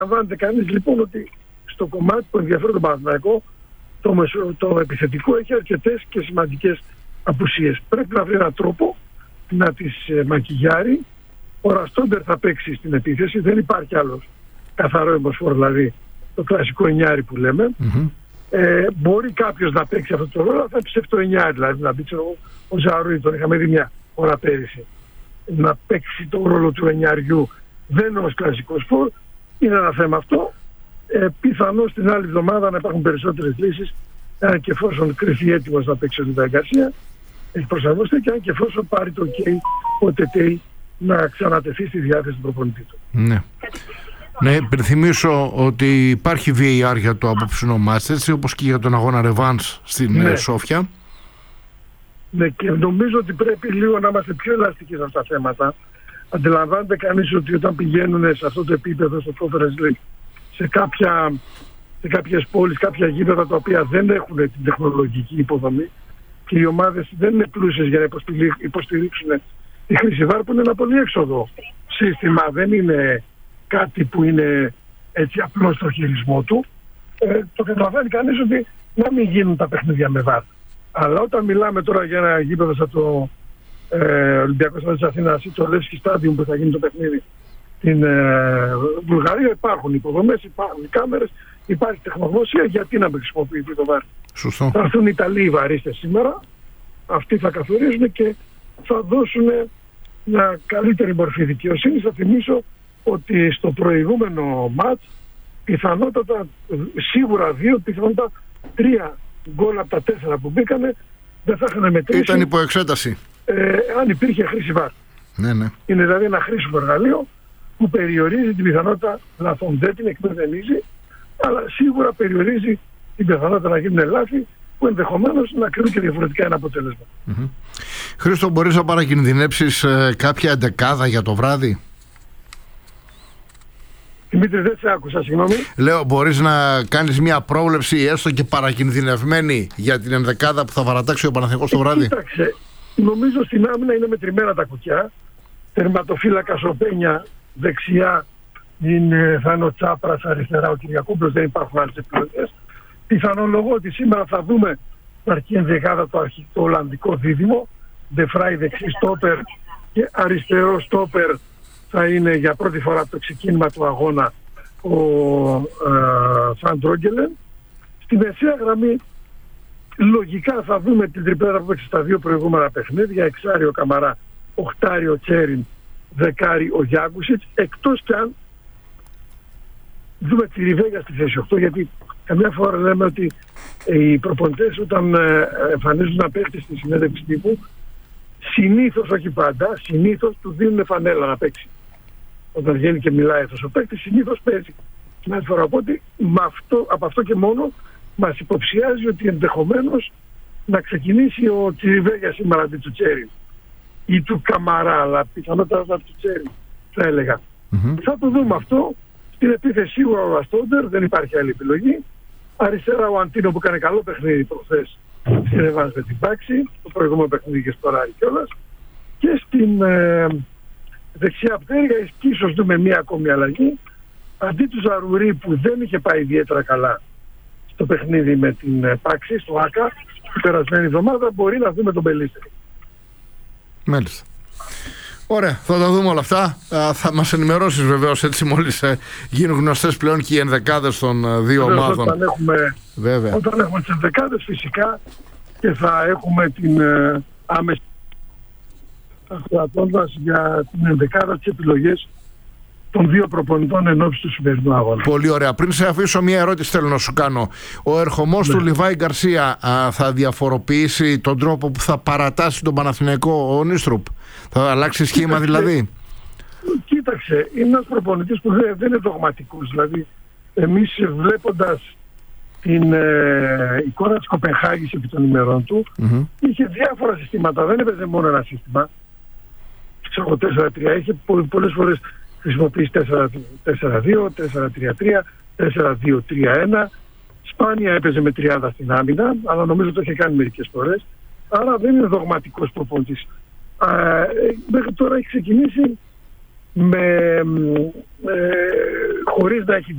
Αντιλαμβάνεται κανείς λοιπόν ότι στο κομμάτι που ενδιαφέρει τον Παναθηναϊκό το επιθετικό έχει αρκετές και σημαντικές απουσίες. Πρέπει να βρει έναν τρόπο να τις μακιγιάρει. Ο Ραστόντερ θα παίξει στην επίθεση, δεν υπάρχει άλλος καθαρό εμποσφόρ, δηλαδή το κλασικό εννιάρι που λέμε. Μπορεί κάποιος να παίξει αυτό το ρόλο, θα ψεύσει το εννιάρι, δηλαδή να παίξει ο Ζαρούι, τον είχαμε δει μια ώρα πέρυσι, να παίξει το ρόλο του εννιαριού, δεν είναι όμως κλασικό σπορ. Είναι ένα θέμα αυτό. Πιθανώς την άλλη εβδομάδα να υπάρχουν περισσότερες λύσεις, αν και εφόσον κρυφεί έτοιμος να παίξει ο Λιβάη Γκαρσία, έχει προσαρμοστεί, και αν και εφόσον πάρει το OK ο Τετέι να ξανατεθεί στη διάθεση του προπονητή του. Ναι. Ναι, υπενθυμίσω ότι υπάρχει VAR για το απόψινό μάτς, έτσι όπως και για τον αγώνα Ρεβάνς στην Σόφια. Ναι, και νομίζω ότι πρέπει λίγο να είμαστε πιο ελαστικοί σε αυτά τα θέματα. Αντιλαμβάνεται κανείς ότι όταν πηγαίνουν σε αυτό το επίπεδο στο Conference League, σε κάποιες πόλεις, κάποια γήπεδα τα οποία δεν έχουν την τεχνολογική υποδομή και οι ομάδες δεν είναι πλούσιες για να υποστηρίξουν τη χρήση VAR, που είναι ένα πολύ έξοδο σύστημα, δεν είναι κάτι που είναι έτσι απλό στο χειρισμό του. Το καταλαβαίνει κανείς ότι να μην γίνουν τα παιχνίδια με VAR. Αλλά όταν μιλάμε τώρα για ένα γήπεδο σαν το Ολυμπιακό Στάδιο της Αθήνας ή το Λεύσκι Στάδιο που θα γίνει το παιχνίδι στην Βουλγαρία, υπάρχουν υποδομές, υπάρχουν κάμερες, υπάρχει τεχνογνωσία, γιατί να μην χρησιμοποιηθεί το VAR. Σωστό. Θα έρθουν οι Ιταλοί βαρίστες σήμερα, αυτοί θα καθορίζουν και θα δώσουν μια καλύτερη μορφή δικαιοσύνης. Θα θυμίσω ότι στο προηγούμενο μάτς πιθανότατα, σίγουρα 2, πιθανότατα 3 γκολ από τα 4 που μπήκανε δεν θα είχαν μετρήσει. Ήταν υπό εξέταση. Αν υπήρχε χρήση VAR. Ναι, ναι. Είναι δηλαδή ένα χρήσιμο εργαλείο που περιορίζει την πιθανότητα λαθών. Δεν την εκμεδενίζει, αλλά σίγουρα περιορίζει την πιθανότητα να γίνουν λάθη που ενδεχομένως να κρίνουν και διαφορετικά ένα αποτέλεσμα. Χρήστο, μπορείς να παρακινδυνεύσεις κάποια εντεκάδα για το βράδυ? Δημήτρη, δεν σε άκουσα, συγγνώμη. Λέω, μπορείς να κάνεις μια πρόβλεψη έστω και παρακινδυνευμένη για την ενδεκάδα που θα παρατάξει ο Παναθηναϊκός το βράδυ? Κοίταξε, νομίζω στην άμυνα είναι μετρημένα τα κουκιά. Τερματοφύλακας ο Πένια, δεξιά θα είναι ο Τσάπρας, αριστερά ο Κυριακόπουλος, δεν υπάρχουν άλλες επιλογές. Πιθανολογώ ότι σήμερα θα δούμε την αρχή ενδεκάδα το Ολλανδικό δίδυμο. Ντεφράι δεξί στόπερ και αριστερό στόπερ θα είναι για πρώτη φορά από το ξεκίνημα του αγώνα ο Φαν Ντρόγκελεν. Στη μεσαία γραμμή λογικά θα δούμε την τριπλέτα που παίξει στα δύο προηγούμενα παιχνίδια, εξάρι ο Καμαρά, οχτάρι ο Τσέριν, δεκάρι ο Γιάκουσιτς, εκτός κι αν δούμε τη Ριβέγια στη θέση 8, γιατί καμιά φορά λέμε ότι οι προπονητές όταν εμφανίζουν ένα παίχτη στη συνέντευξη τύπου, συνήθως, όχι πάντα, συνήθως του δίνουν φανέλα να παίξει. Όταν βγαίνει και μιλάει αυτός ο παίκτης, συνήθως παίζει. Την άλλη φορά, οπότε από αυτό και μόνο μας υποψιάζει ότι ενδεχομένως να ξεκινήσει ο Τσιριβέγια σήμερα αντί του Τσέριν ή του Καμαρά, αλλά πιθανότατα του Τσέριν, θα έλεγα. Θα το δούμε αυτό. Στην επίθεση σίγουρα ο Ραστόντερ, δεν υπάρχει άλλη επιλογή. Αριστερά ο Αντίνο που έκανε καλό παιχνίδι προχθές στην Ρεβάνς με την Πάξη, το προηγούμενο παιχνίδι και στο Ράρι κιόλας. Και στην δεξιά πτέρυγα ίσως δούμε μία ακόμη αλλαγή. Αντί του Ζαρουρί που δεν είχε πάει ιδιαίτερα καλά στο παιχνίδι με την Πάξη, στο ΆΚΑ, την περασμένη εβδομάδα, μπορεί να δούμε τον Πελίστερη. Μάλιστα. Ωραία, θα τα δούμε όλα αυτά. Θα μας ενημερώσεις βεβαίως έτσι μόλις γίνουν γνωστές πλέον και οι ενδεκάδες των δύο ομάδων. Όταν έχουμε τις ενδεκάδες φυσικά και θα έχουμε την άμεση ακροατώντας για την ενδεκάδα τις επιλογές των δύο προπονητών ενώπιση του σημερινού αγώνα. Πολύ ωραία. Πριν σε αφήσω μια ερώτηση θέλω να σου κάνω. Ο ερχομός του Λιβάη Γκαρσία θα διαφοροποιήσει τον τρόπο που θα παρατάσει τον Παναθηναϊκό ο Νίστρουπ? Θα αλλάξει σχήμα δηλαδή? Κοίταξε, είναι ένας προπονητής που δεν είναι δογματικός. Δηλαδή εμείς βλέποντας την εικόνα της Κοπενχάγης επί των ημερών του, είχε διάφορα συστήματα, δεν έπαιζε μόνο ένα σύστημα. Ξέρω 4-3, είχε πολλές φορές χρησιμοποιήσει 4-2, 4-3-3, 4-2-3-1. Σπάνια έπαιζε με τριάδα στην άμυνα, αλλά νομίζω το είχε κάνει μερικές φορές. Άρα δεν είναι δογματικός προπονητής. Μέχρι τώρα έχει ξεκινήσει χωρίς να έχει